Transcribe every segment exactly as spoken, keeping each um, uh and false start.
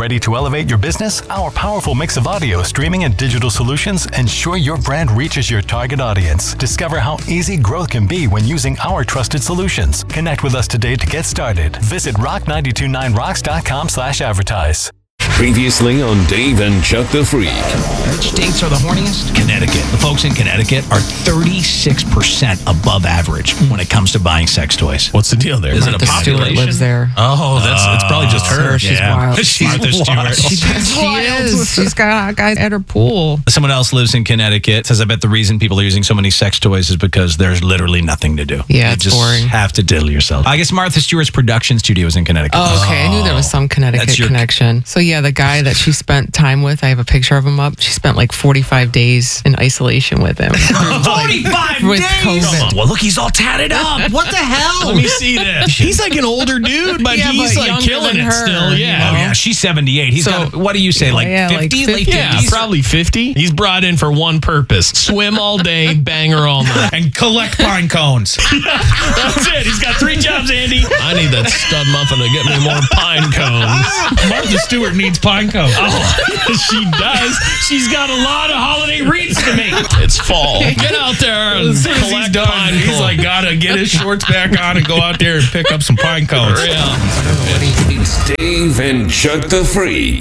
Ready to elevate your business? Our powerful mix of audio, streaming, and digital solutions ensure your brand reaches your target audience. Discover how easy growth can be when using our trusted solutions. Connect with us today to get started. Visit rock nine two nine rocks dot com slash advertise. Previously on Dave and Chuck the Freak. Which states are the horniest? Connecticut. The folks in Connecticut are thirty-six percent above average when it comes to buying sex toys. What's the deal there? Is Martha it a population? Stewart lives there. Oh, that's it's probably just her. Sure, she's yeah. wild. She's Martha Stewart. She, she is. She's got guys at her pool. Someone else lives in Connecticut. Says, I bet the reason people are using so many sex toys is because there's literally nothing to do. Yeah, you it's just boring. have to diddle yourself. I guess Martha Stewart's production studio is in Connecticut. Oh, okay. I knew there was some Connecticut That's your- connection. So yeah, the guy that she spent time with, I have a picture of him up. She spent like forty-five days in isolation with him. forty-five with days? COVID. Well, look, he's all tatted up. What the hell? Let me see this. He's like an older dude, but Yeah, he's but like younger killing than it her, still. you Yeah. Oh, yeah, she's seventy-eight. He's So- got, what do you say, like Yeah, like fifty? Late fifty. Yeah, fifties? probably fifty. He's brought in for one purpose: swim all day, bang her all night. And collect pine cones. That's it. He's got three jobs, Andy. I need that stud muffin to get me more pine cones. Martha Stewart needs pine cones. Oh, she does. She's got a lot of holiday wreaths to make. It's fall. Get out there and collect pine He's cones. like, gotta get his shorts back on and go out there and pick up some pine cones. Yeah. It's Dave and Chuck the Freak.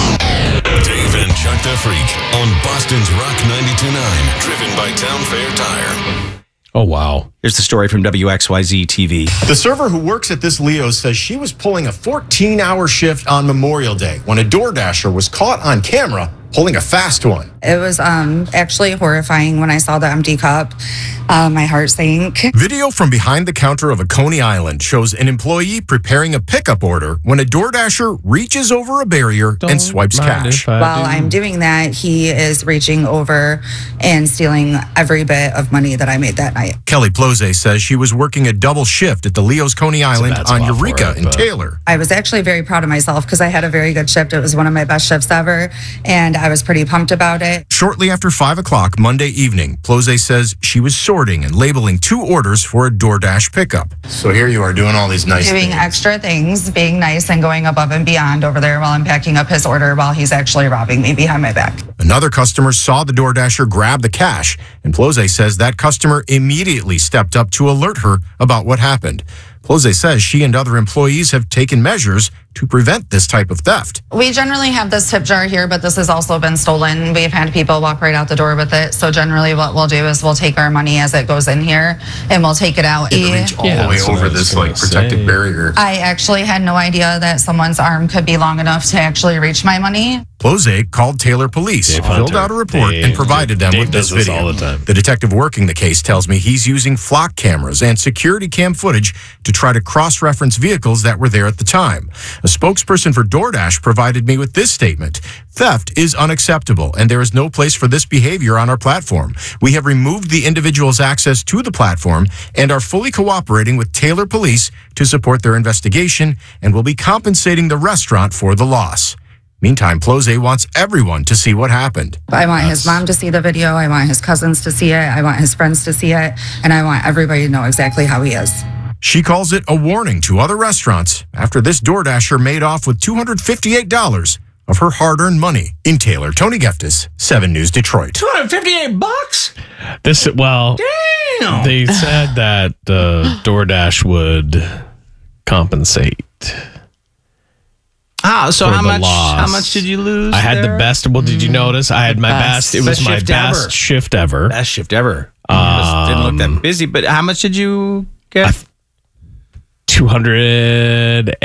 Dave and Chuck the Freak on Boston's Rock ninety-two point nine, driven by Town Fair Tire. Oh, wow. Here's the story from W X Y Z T V. The server who works at this Leo's says she was pulling a fourteen-hour shift on Memorial Day when a DoorDasher was caught on camera pulling a fast one. It was um, actually horrifying when I saw the empty cup. Uh, my heart sank. Video from behind the counter of a Coney Island shows an employee preparing a pickup order when a DoorDasher reaches over a barrier and swipes cash. While I'm doing that, he is reaching over and stealing every bit of money that I made that night. Kelly Plose says she was working a double shift at the Leo's Coney Island bad on spot for Eureka it, in but- Taylor. I was actually very proud of myself because I had a very good shift. It was one of my best shifts ever, and I was pretty pumped about it. Shortly after five o'clock Monday evening, Plose says she was sorting and labeling two orders for a DoorDash pickup. So here you are doing all these nice Doing things. extra things, being nice, and going above and beyond over there while I'm packing up his order while he's actually robbing me behind my back. Another customer saw the DoorDasher grab the cash, and Plose says that customer immediately stepped up to alert her about what happened. Plose says she and other employees have taken measures to prevent this type of theft. We generally have this tip jar here, but this has also been stolen. We've had people walk right out the door with it. So generally what we'll do is we'll take our money as it goes in here and we'll take it out. You reach all Yeah, the way that's what over I was this gonna like protected say. barrier. I actually had no idea that someone's arm could be long enough to actually reach my money. Plose called Taylor Police, Dave filled Hunter. out a report, Dave- and provided them Dave with this does this video. all the time. The detective working the case tells me he's using flock cameras and security cam footage to try to cross-reference vehicles that were there at the time. A spokesperson for DoorDash provided me with this statement. Theft is unacceptable, and there is no place for this behavior on our platform. We have removed the individual's access to the platform and are fully cooperating with Taylor Police to support their investigation and will be compensating the restaurant for the loss. Meantime, Plose wants everyone to see what happened. I want his mom to see the video. I want his cousins to see it. I want his friends to see it. And I want everybody to know exactly how he is. She calls it a warning to other restaurants after this DoorDasher made off with two hundred fifty-eight dollars of her hard-earned money. In Taylor, Tony Geftis, seven News Detroit. two hundred fifty-eight bucks? This, well, Damn. they said that uh, DoorDash would compensate. Ah, so for how the much loss. how much did you lose? I had there? the best. Well, did you notice? I had my best. best. It was Best my shift best ever. shift ever. Best shift ever. Um, didn't look that busy, but how much did you get? two hundred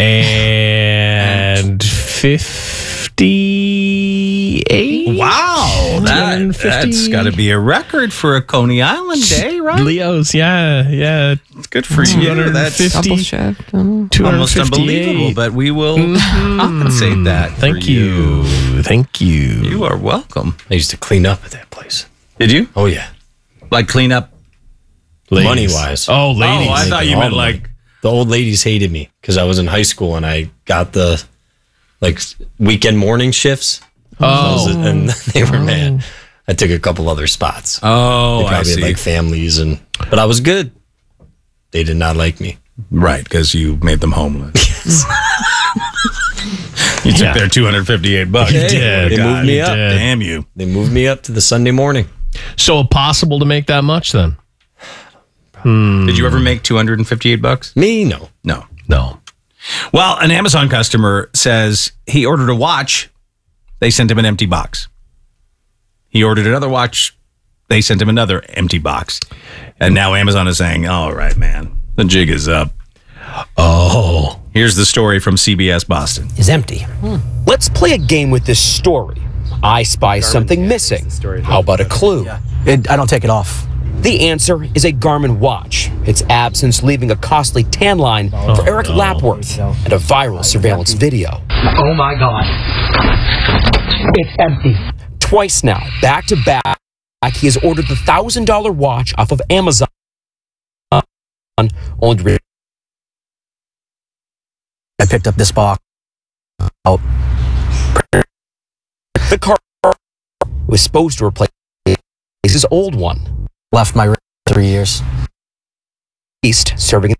fifty-eight. Wow, that, two hundred fifty. that's got to be a record for a Coney Island day, right? Leo's, yeah, yeah. It's good for you. That's Double shift. Oh. almost unbelievable, but we will compensate that. for Thank you. Thank you. You are welcome. I used to clean up at that place. Did you? Oh, yeah. Like clean up? Ladies. Money-wise. Oh, ladies. Oh, I thought you All meant the money. like. The old ladies hated me because I was in high school and I got the like weekend morning shifts. Oh. So I was- and they were mad. I took a couple other spots. Oh, They I probably see. had like families and, but I was good. They did not like me. Right, because you made them homeless. You took Yeah. their two hundred fifty-eight bucks. They did. They God, moved me you up. did. Damn you. They moved me up to the Sunday morning. So possible to make that much then? Did you ever make two hundred fifty-eight bucks? Me, no. No. No. Well, an Amazon customer says he ordered a watch. They sent him an empty box. He ordered another watch. They sent him another empty box. And now Amazon is saying, all right, man, the jig is up. Oh. Here's the story from C B S Boston. Is empty. Let's play a game with this story. I spy something missing. How about a clue? It, I don't take it off. The answer is a Garmin watch. Its absence leaving a costly tan line for Eric no. Lapworth and a viral surveillance video. Oh my God. It's empty. Twice now, back to back, he has ordered the one thousand dollars watch off of Amazon. Only to I picked up this box. Oh, the car was supposed to replace his old one. left my three years. East serving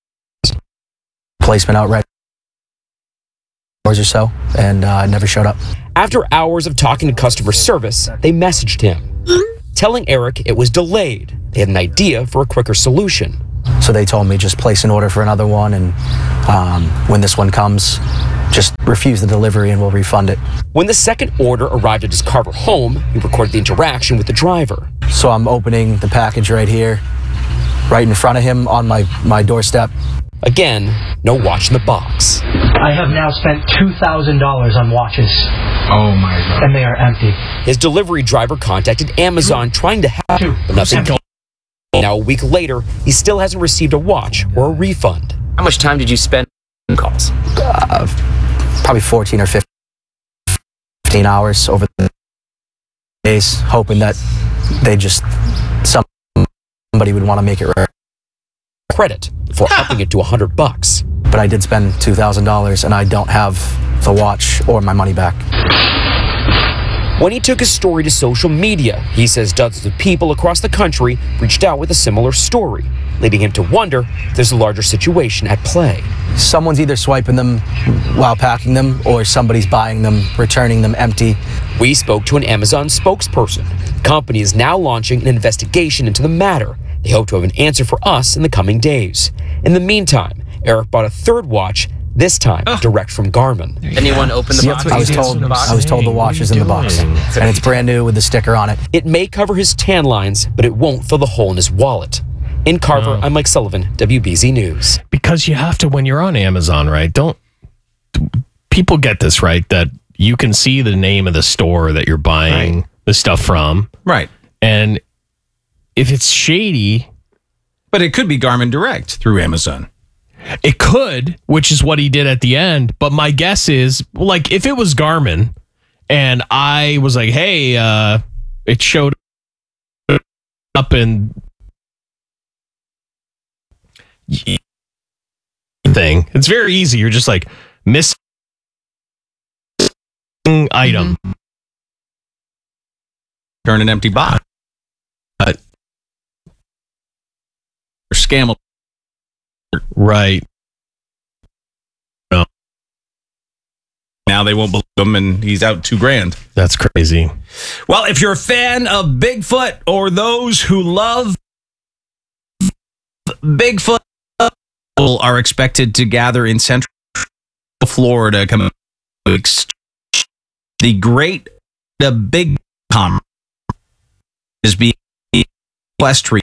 Placement out right hours or so, and uh, it never showed up. After hours of talking to customer service, they messaged him, telling Eric it was delayed. They had an idea for a quicker solution. So they told me just place an order for another one, and um, when this one comes, just refuse the delivery and we'll refund it. When the second order arrived at his Carver home, he recorded the interaction with the driver. So I'm opening the package right here, right in front of him on my, my doorstep. Again, no watch in the box. I have now spent two thousand dollars on watches. Oh, my God. And they are empty. His delivery driver contacted Amazon trying to help, but nothing. Now, a week later, he still hasn't received a watch or a refund. How much time did you spend on calls? Uh, probably fourteen or fifteen hours over the days, hoping that they just, somebody would want to make it right. Credit for upping it to a hundred bucks. But I did spend two thousand dollars, and I don't have the watch or my money back. When he took his story to social media, he says dozens of people across the country reached out with a similar story, leading him to wonder if there's a larger situation at play. Someone's either swiping them while packing them, or somebody's buying them, returning them empty. We spoke to an Amazon spokesperson. The company is now launching an investigation into the matter. They hope to have an answer for us in the coming days. In the meantime, Eric bought a third watch, this time direct from Garmin. Anyone open the See, box? I was told I was told the watch is in the box, and it's brand new with the sticker on it. It may cover his tan lines, but it won't fill the hole in his wallet. In Carver, I'm Mike Sullivan, W B Z News. Because you have to when you're on Amazon, right? Don't people get this right? That you can see the name of the store that you're buying Right. the stuff from, Right. and if it's shady, But it could be Garmin Direct through Amazon. it could, which is what he did at the end. But my guess is, like, if it was Garmin and I was like, hey, uh, it showed up in thing. It's very easy. You're just like, missing item. Turn an empty box. But or scam. Right. No. Now they won't believe him, and he's out two grand. That's crazy. Well, if you're a fan of Bigfoot or those who love Bigfoot, people are expected to gather in Central Florida. Come the Great the Big Conference is being equestrian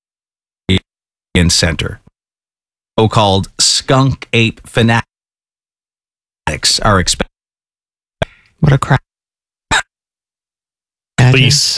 center. So-called skunk ape fanatics are expected. What a crap. Please.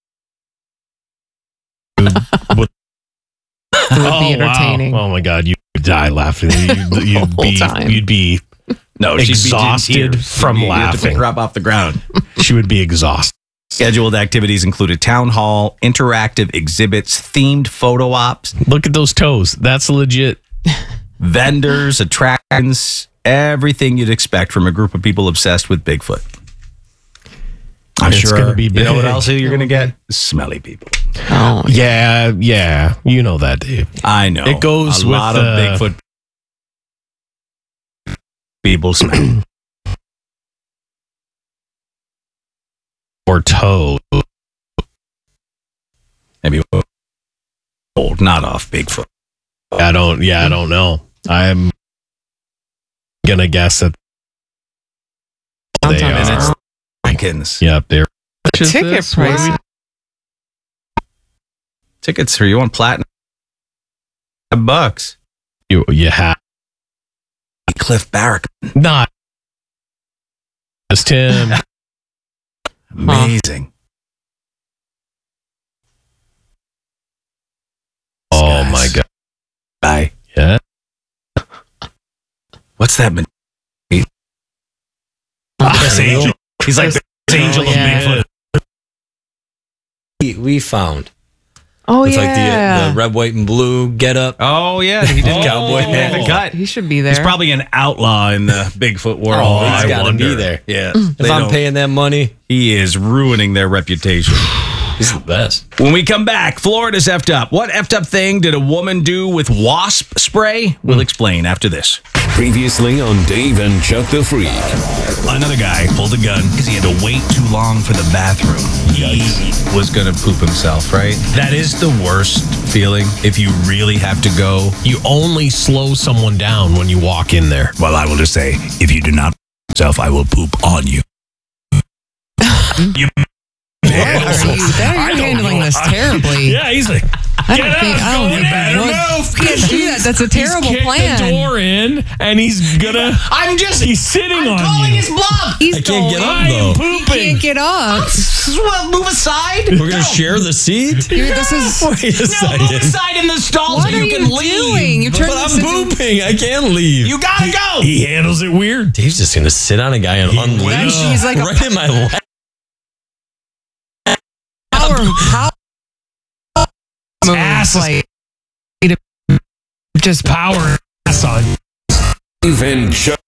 It would Oh, be entertaining. wow. Oh my God, you'd die laughing. You'd, you'd whole be, time. you'd be No, she'd be in exhausted tears. from You'd have to pick laughing. her up off the ground. She would be exhausted. Scheduled activities include a town hall, interactive exhibits, themed photo ops. Look at those toes. That's legit. Vendors, attractions, everything you'd expect from a group of people obsessed with Bigfoot. I'm It's sure gonna be You know what big. else you're going to get? Smelly people. Oh, Yeah, yeah. You know that, Dave. I know. It goes a with lot the- of Bigfoot people smell. or toe. Maybe old, not off Bigfoot. I don't. Yeah, I don't know. I'm gonna guess that they And are. it's Lincolns. Yep, they're The ticket price. Tickets for you want platinum? Five bucks. You you have Cliff Barrick. not. It's Tim. Amazing. Oh my god. Bye. Yeah. What's that? man- This angel. He's like the angel yeah. of Bigfoot. We, we found. Oh, It's yeah. like the, the red, white, and blue get up. Oh yeah, he did Oh. cowboy hat. The cut. He should be there. He's probably an outlaw in the Bigfoot world. Oh, he's I got to wonder. be there. Yeah. If They I'm don't- paying that money, he is ruining their reputation. he's the best. When we come back, Florida's effed up. What effed up thing did a woman do with wasp spray? We'll explain after this. Previously on Dave and Chuck the Freak. Another guy pulled a gun because he had to wait too long for the bathroom. He Was going to poop himself, right? That is the worst feeling if you really have to go. You only slow someone down when you walk in there. Well, I will just say, if you do not yourself, I will poop on you. you What are you, that, you're handling this terribly. yeah, he's like, I don't think. I don't think. What, can't do that. That's a terrible He's kicked plan. the door in, and he's gonna. I'm just. He's sitting I'm on calling you. his bluff. He's I can't get going. up, though. He can't get up. Well, move aside. We're going to share the seat? Dude, this is. Wait a No, second. move aside in the stall What so are you you can leave. doing? You But turn I'm this into- pooping. I can't leave. You gotta go. He handles it weird. Dave's just going to sit on a guy and unleash He's like a right in my lap. power. Power. Move, Ass is- like, just Power ass on. Dave and Chuck